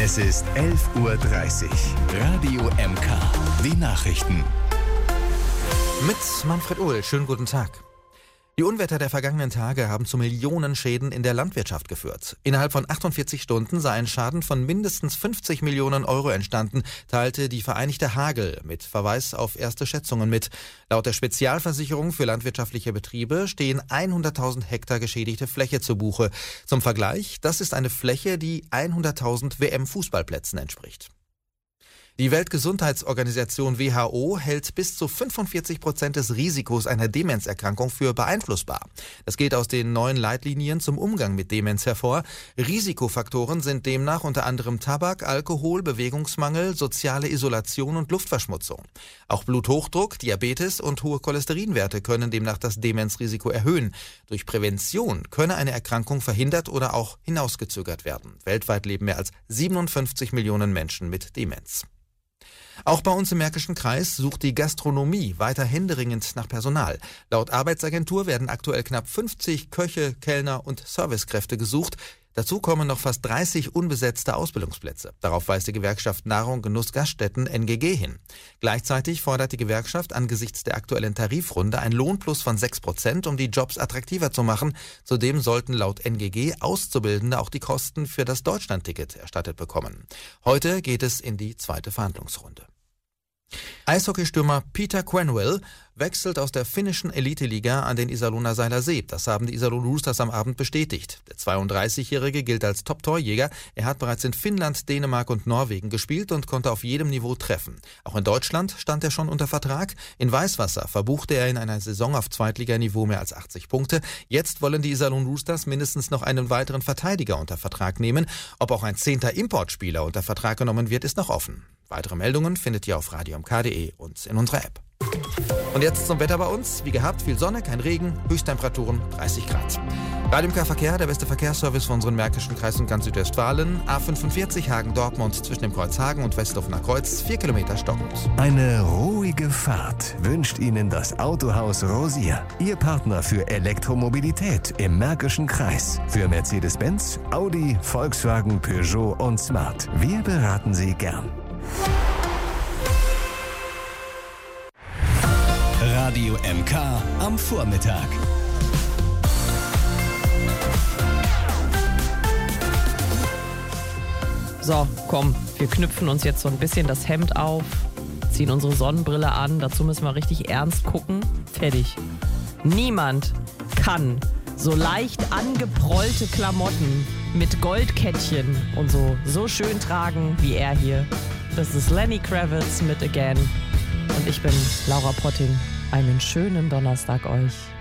Es ist 11:30 Uhr. Radio MK. Die Nachrichten. Mit Manfred Uhl. Schönen guten Tag. Die Unwetter der vergangenen Tage haben zu Millionenschäden in der Landwirtschaft geführt. Innerhalb von 48 Stunden sei ein Schaden von mindestens 50 Millionen Euro entstanden, teilte die Vereinigte Hagel mit Verweis auf erste Schätzungen mit. Laut der Spezialversicherung für landwirtschaftliche Betriebe stehen 100.000 Hektar geschädigte Fläche zu Buche. Zum Vergleich, das ist eine Fläche, die 100.000 WM-Fußballplätzen entspricht. Die Weltgesundheitsorganisation WHO hält bis zu 45% des Risikos einer Demenzerkrankung für beeinflussbar. Das geht aus den neuen Leitlinien zum Umgang mit Demenz hervor. Risikofaktoren sind demnach unter anderem Tabak, Alkohol, Bewegungsmangel, soziale Isolation und Luftverschmutzung. Auch Bluthochdruck, Diabetes und hohe Cholesterinwerte können demnach das Demenzrisiko erhöhen. Durch Prävention könne eine Erkrankung verhindert oder auch hinausgezögert werden. Weltweit leben mehr als 57 Millionen Menschen mit Demenz. Auch bei uns im Märkischen Kreis sucht die Gastronomie weiter händeringend nach Personal. Laut Arbeitsagentur werden aktuell knapp 50 Köche, Kellner und Servicekräfte gesucht. Dazu kommen noch fast 30 unbesetzte Ausbildungsplätze. Darauf weist die Gewerkschaft Nahrung, Genuss, Gaststätten NGG hin. Gleichzeitig fordert die Gewerkschaft angesichts der aktuellen Tarifrunde ein Lohnplus von 6%, um die Jobs attraktiver zu machen. Zudem sollten laut NGG Auszubildende auch die Kosten für das Deutschlandticket erstattet bekommen. Heute geht es in die zweite Verhandlungsrunde. Eishockeystürmer Peter Quenneville wechselt aus der finnischen Eliteliga an den Iserlohner Seiler See. Das haben die Iserlohn Roosters am Abend bestätigt. Der 32-Jährige gilt als Top-Torjäger. Er hat bereits in Finnland, Dänemark und Norwegen gespielt und konnte auf jedem Niveau treffen. Auch in Deutschland stand er schon unter Vertrag. In Weißwasser verbuchte er in einer Saison auf Zweitliganiveau mehr als 80 Punkte. Jetzt wollen die Iserlohn Roosters mindestens noch einen weiteren Verteidiger unter Vertrag nehmen. Ob auch ein 10. Importspieler unter Vertrag genommen wird, ist noch offen. Weitere Meldungen findet ihr auf radiomk.de und in unserer App. Und jetzt zum Wetter bei uns. Wie gehabt, viel Sonne, kein Regen, Höchsttemperaturen 30 Grad. Radio MK Verkehr, der beste Verkehrsservice für unseren Märkischen Kreis und ganz Südwestfalen. A45 Hagen-Dortmund zwischen dem Kreuz Hagen und Westlofener Kreuz, 4 Kilometer stockend. Eine ruhige Fahrt wünscht Ihnen das Autohaus Rosier. Ihr Partner für Elektromobilität im Märkischen Kreis. Für Mercedes-Benz, Audi, Volkswagen, Peugeot und Smart. Wir beraten Sie gern. Radio MK am Vormittag. So, komm, wir knüpfen uns jetzt so ein bisschen das Hemd auf, ziehen unsere Sonnenbrille an, dazu müssen wir richtig ernst gucken. Fertig. Niemand kann so leicht angeprollte Klamotten mit Goldkettchen und so schön tragen wie er hier. Das ist Lenny Kravitz mit Again. Und ich bin Laura Potting. Einen schönen Donnerstag euch.